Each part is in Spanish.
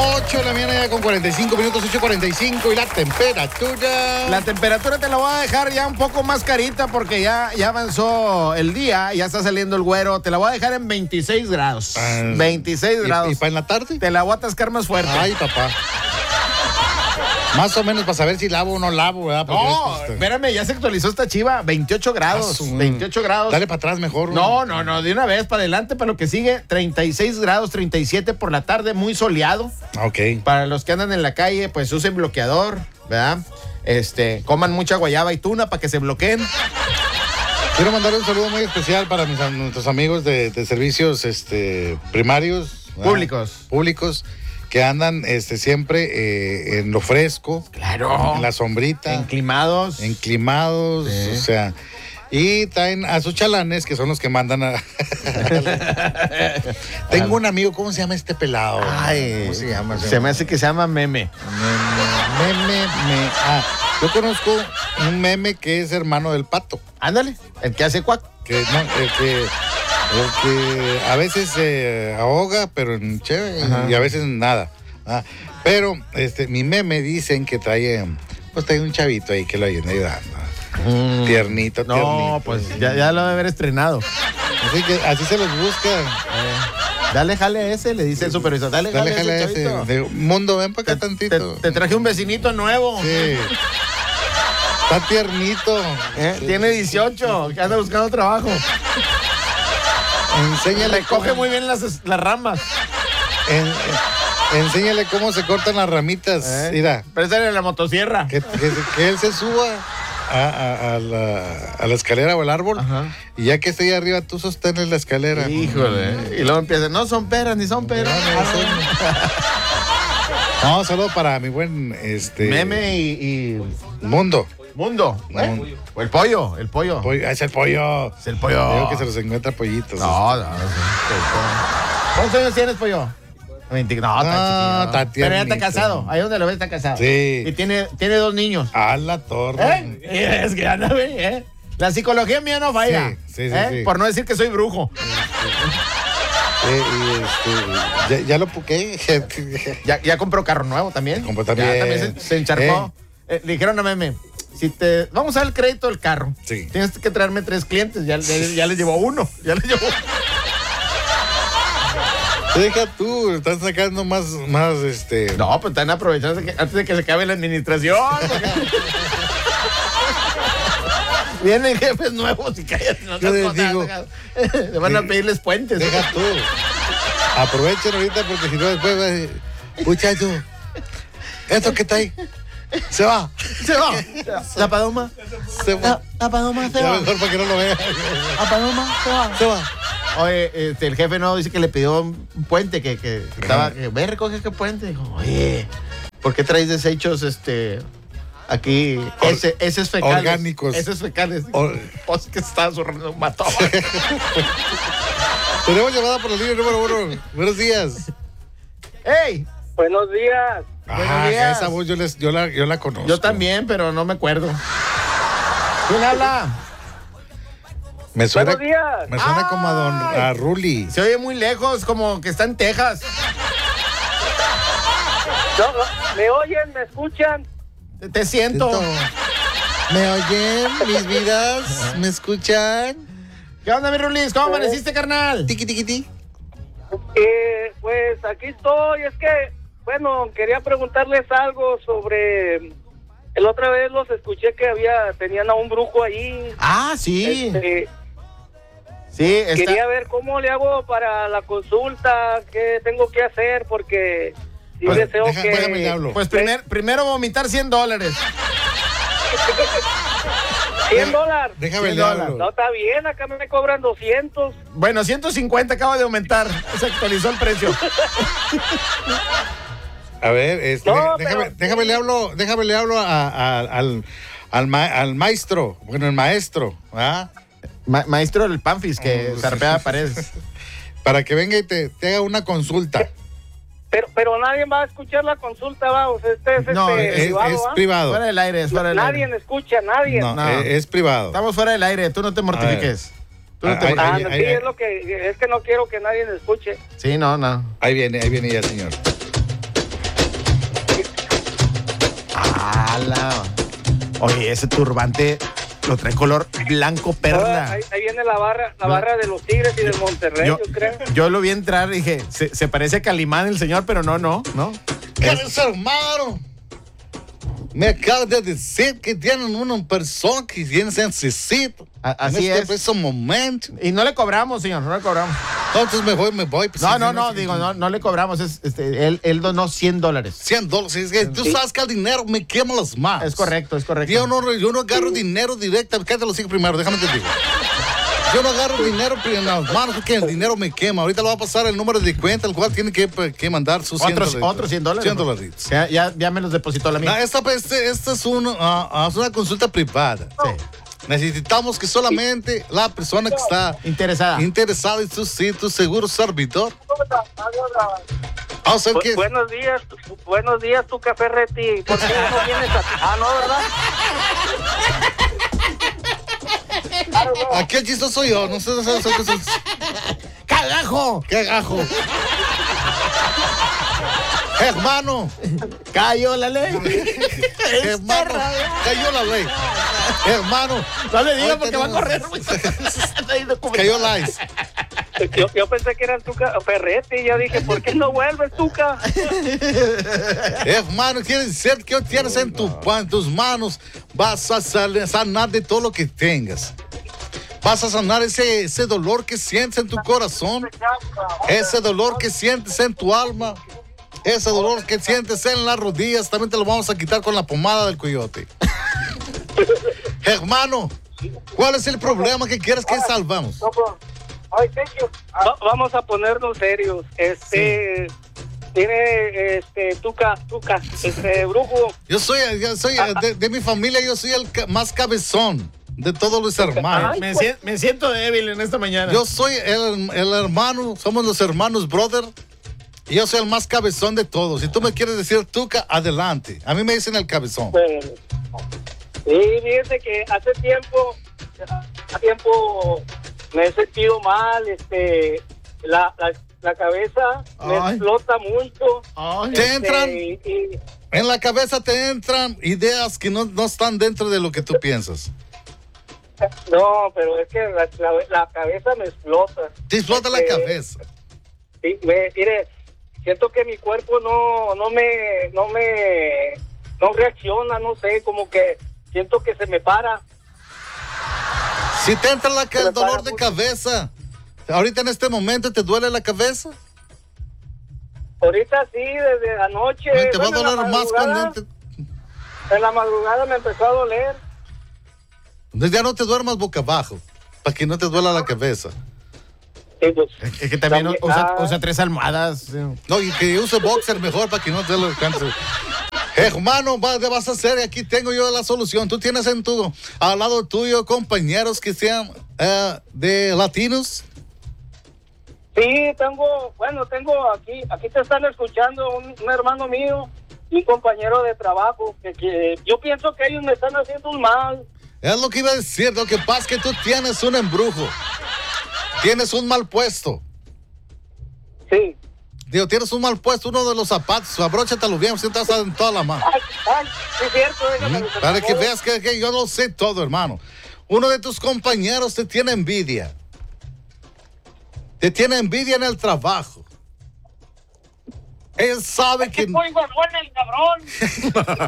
8 de la mañana ya con 45 minutos, 8:45 y la temperatura. La temperatura te la voy a dejar ya un poco más carita porque ya avanzó el día, ya está saliendo el güero. Te la voy a dejar en 26 grados. 26 grados. ¿Y para en la tarde? Te la voy a atascar más fuerte. Ay, papá. Más o menos para saber si lavo o no lavo, ¿verdad? Porque No, espérame, ya se actualizó esta chiva. 28 grados. 28 grados. Dale para atrás mejor. No, de una vez para adelante, para lo que sigue. 36 grados, 37 por la tarde, muy soleado. Ok. Para los que andan en la calle, pues usen bloqueador, ¿verdad? Coman mucha guayaba y tuna para que se bloqueen. Quiero mandar un saludo muy especial para nuestros amigos de servicios primarios. Públicos. Que andan siempre en lo fresco. Claro. En la sombrita. Enclimados. Sí. O sea. Y traen a sus chalanes, que son los que mandan a... Tengo un amigo, ¿cómo se llama este pelado? Ay, ¿cómo se llama? Se me hace que se llama Meme. Yo conozco un meme que es hermano del Pato. Ándale, el que hace cuac. El que a veces se ahoga, pero en chévere, y a veces nada. Pero mi meme dicen que trae un chavito ahí que lo ayuda ayudando. Tiernito. No, pues ya lo debe haber estrenado. Así que así se los busca. Dale jale a ese, le dice el supervisor. Dale jale a ese. Mundo, ven para acá tantito. Te traje un vecinito nuevo. Sí. Está tiernito. Tiene 18, que anda buscando trabajo. Enséñale. Recoge muy bien las ramas. Enséñale cómo se cortan las ramitas. Mira. Préstale la motosierra. Que él se suba a la escalera o al árbol. Ajá. Y ya que esté ahí arriba, tú sostenes la escalera. Híjole. Y luego empieza, no son peras ni son peras. No, solo para mi buen Meme y Mundo. O el pollo. Es el pollo. Es el pollo. Digo que se los encuentra pollitos. No. ¿Cuántos años tienes, pollo? 20. No, está chiquillo. Pero ya está casado. Ahí donde lo ves está casado. Sí. Y tiene 2 niños. A la torre. Es que anda, güey, La psicología mía no falla. Sí. Por no decir que soy brujo. Ya lo puqué. Ya compró carro nuevo también. Compró también. Ya también se encharcó. Le dijeron a Meme, vamos a dar el crédito del carro. Sí. Tienes que traerme 3 clientes. Ya le llevó uno. Deja tú, están sacando más. No, pues están aprovechando antes de que se acabe la administración. Vienen jefes nuevos y callan. Yo les digo. Le van a pedirles puentes. Deja tú. Aprovechen ahorita porque si no después va a decir, muchacho, esto que está ahí, se va. La paloma. La paloma se va. Mejor para que no lo vea. La paloma se va. Oye, el jefe no dice que le pidió un puente que estaba. Ve, recoge qué puente. Dijo, oye, ¿por qué traes desechos aquí? Heces fecales. Orgánicos. Heces fecales. Pues que está zurrando un matón. Tenemos llamada por la línea número 1. Buenos días. ¡Ey! Buenos días. Buenos días. Esa voz yo la conozco. Yo también, pero no me acuerdo. ¿Quién habla? Me suena como a Ruli. Se oye muy lejos, como que está en Texas. No, ¿me oyen? ¿Me escuchan? Te siento. ¿Me oyen, mis vidas? ¿Me escuchan? ¿Qué onda, mi Rulis? ¿Cómo amaneciste, carnal? Tiqui. Pues aquí estoy. Es que, quería preguntarles algo sobre... La otra vez los escuché que tenían a un brujo ahí. Ah, sí. Sí, quería ver cómo le hago para la consulta, qué tengo que hacer, porque sí deseo que... Pues primero vomitar $100. $100. Déjame le hablo. No, está bien, acá me cobran 200. Bueno, 150 acaba de aumentar. Se actualizó el precio. A ver, déjame le hablo al maestro. Bueno, el maestro, ¿ah? Maestro del Panfis, que zarpea paredes. Para que venga y te haga una consulta. Pero nadie va a escuchar la consulta, vamos. Es privado. Fuera del aire, Nadie escucha, nadie. No, es privado. Estamos fuera del aire, tú no te mortifiques. Sí, es que no quiero que nadie me escuche. Sí, no. Ahí viene ya, señor. Ala. Oye, ese turbante lo trae color blanco perla. Ahí viene la barra de los Tigres y del Monterrey, yo creo. Yo lo vi entrar y dije, se parece a Calimán el señor, pero no. ¿Qué es, hermano? Me acaba de decir que tienen una persona que necesita. Así en este es. preciso momento. Y no le cobramos, señor, no le cobramos. Entonces mejor me voy. Pues, no le cobramos. Él donó $100. $100. Es que tú sabes que el dinero me quema las manos. Es correcto. Yo no agarro dinero directo. Cállate los hijos primero, déjame te digo. Yo no agarro dinero en las manos porque el dinero me quema. Ahorita le va a pasar el número de cuenta, el cual tiene que mandar sus $100. Otros $100. $100. Ya me los depositó la mía. No, esta es una consulta privada. Sí. Necesitamos que solamente la persona que está interesada en tu seguro servidor. Buenos días, tu Café Reti. ¿Por qué no vienes a... no, ¿verdad? Aquí el chistoso soy yo, no sé. ¡Cagajo! Hermano, cayó la ley. Hermano, cayó la ley. Hermano, no le diga porque va a correr. Cayó la ice. Yo pensé que era el Tuca Ferretti y yo dije, ¿por qué no vuelves, Tuca? Hermano, quiere decir que tienes en tus manos, vas a sanar de todo lo que tengas. Vas a sanar ese dolor que sientes en tu corazón, ese dolor que sientes en tu alma, ese dolor que sientes en las rodillas, también te lo vamos a quitar con la pomada del coyote. Hermano, ¿cuál es el problema que quieres que salvamos? Vamos a ponernos serios. Tiene Tuca, brujo. Yo soy de mi familia, yo soy el más cabezón de todos los hermanos. Me siento débil en esta mañana. Yo soy el hermano, somos los hermanos brother. Y yo soy el más cabezón de todos. Si tú me quieres decir Tuca, adelante. A mí me dicen el cabezón. Sí, fíjense que hace tiempo me he sentido mal, la cabeza me explota mucho. Te entran, en la cabeza te entran ideas que no están dentro de lo que tú piensas. No, pero es que la cabeza me explota. Te explota la cabeza. Sí, mire, siento que mi cuerpo no reacciona, no sé, como que siento que se me para. Si te entra el dolor de cabeza, ahorita en este momento te duele la cabeza. Ahorita sí, desde anoche. Te va a doler más cuando en la madrugada me empezó a doler. Entonces ya no te duermas boca abajo, para que no te duela la cabeza. Sí, pues, es que también usa 3 almohadas. No, y que use boxer mejor para que no te lo alcance. Hermano, vas a hacer, aquí tengo yo la solución. Tú tienes al lado tuyo compañeros que sean de latinos. Sí, tengo aquí te están escuchando un hermano mío, un compañero de trabajo, que yo pienso que ellos me están haciendo un mal. Es lo que iba a decir, lo que pasa es que tú tienes un embrujo, tienes un mal puesto. Sí. Digo, tienes un mal puesto, uno de los zapatos, abróchatelo bien, si estás en toda la mano. Ay, es cierto. Para que veas que yo lo sé todo, hermano. Uno de tus compañeros te tiene envidia. Te tiene envidia en el trabajo. Él sabe que... Muy huevón el cabrón.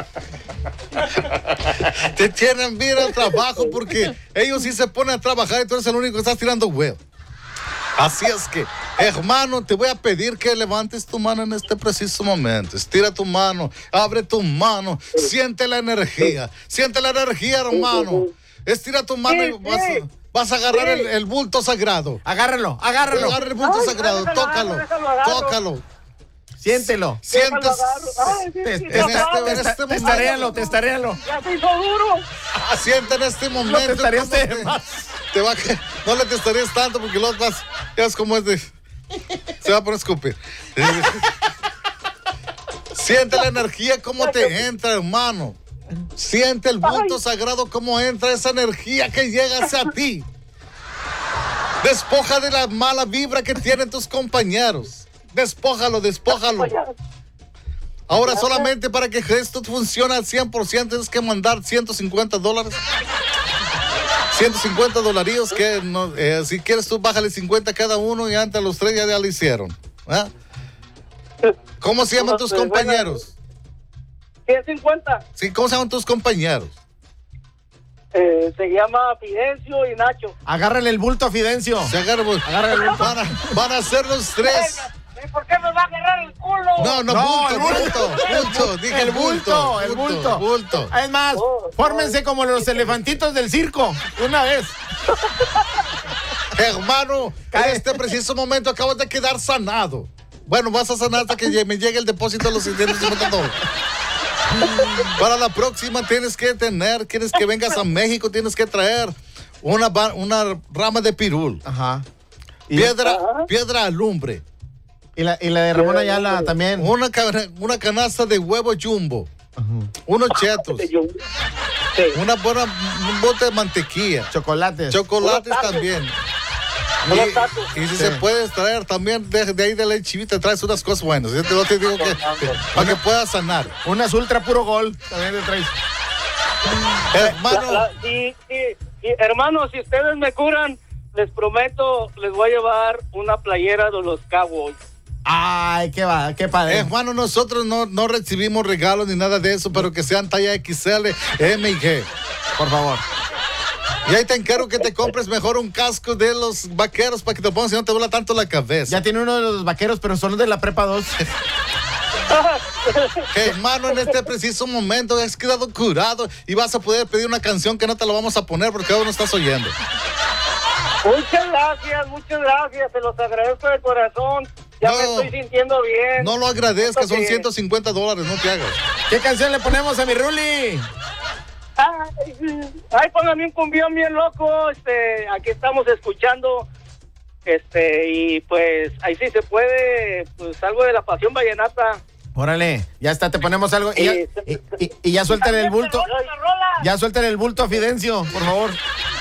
Te tiene envidia en el trabajo porque ellos sí se ponen a trabajar y tú eres el único que estás tirando huevo. Así es que, hermano, te voy a pedir que levantes tu mano en este preciso momento. Estira tu mano, abre tu mano, siente la energía, hermano. Estira tu mano y vas a agarrar el bulto sagrado. Agárralo. Agarra el bulto sagrado, tócalo. Siéntelo. Sientes. Testaréalo. Ya se hizo duro. Siente en este momento. No testarías más. No le testarías tanto porque los vas. Ya es como se va a poner a escupir. Siente la energía como te entra, hermano. Siente el bulto sagrado como entra esa energía que llega hacia ti. Despoja de la mala vibra que tienen tus compañeros. Despójalo. Ahora solamente para que esto funcione al 100% tienes que mandar $150. 150 dolarillos que no, si quieres tú bájale 50 cada uno y antes los 3 ya lo hicieron. ¿Ah? ¿Cómo se llaman tus compañeros? 150. Sí, ¿cómo se llaman tus compañeros? Se llama Fidencio y Nacho. Agárrale el bulto a Fidencio. Agárrale el bulto. Van a ser los 3. ¿Y por qué me va a agarrar el culo? Bulto. Dije el bulto. Es más, fórmense como los elefantitos del circo. Una vez. Hermano, en este preciso momento acabas de quedar sanado. Bueno, vas a sanar hasta que me llegue el depósito de los $150. Para la próxima quieres que vengas a México, tienes que traer una rama de pirul. Ajá. Piedra alumbre. Y la de Ramón Ayala también. Una canasta de huevo jumbo. Unos chetos. Sí. Un bote de mantequilla. Chocolates también. Y si se puede traer también de ahí de la chivita, traes unas cosas buenas. Yo te digo que para que puedas sanar. Unas ultra puro gol también le traes. Hermano. Hermano, si ustedes me curan, les prometo, les voy a llevar una playera de los Cowboys. Ay, qué padre. Hermano, nosotros no recibimos regalos ni nada de eso, pero que sean talla XL, M y G. Por favor. Y ahí te encargo que te compres mejor un casco de los vaqueros para que te pongas y no te vuela tanto la cabeza. Ya tiene uno de los vaqueros, pero son de la prepa 2. Hermano, en este preciso momento has quedado curado y vas a poder pedir una canción que no te la vamos a poner porque ahora no estás oyendo. Muchas gracias, se los agradezco de corazón. Ya me estoy sintiendo bien. No lo agradezcas, son $150, no te hagas. ¿Qué canción le ponemos a mi Ruli? Ay, póngame un cumbión bien loco. Aquí estamos escuchando. Y pues ahí sí se puede, pues algo de la Pasión Vallenata. Órale, ya está, te ponemos algo. Y ya suéltale el bulto. Ya suéltale el bulto a Fidencio, por favor.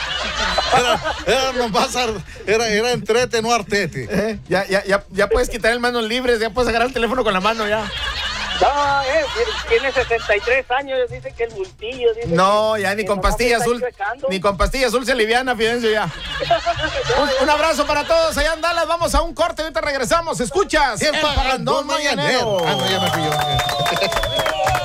Era entrete, no artete. Ya puedes quitar el manos libres, ya puedes agarrar el teléfono con la mano ya. No, tiene 63 años, dice que el bultillo. Dice no, ya ni con pastilla azul. Ni con pastilla azul se aliviana, Fidencio, ya. Un abrazo para todos allá en Dallas. Vamos a un corte, ahorita regresamos. Escuchas El Parrandón Mañanero. Ya me fui yo.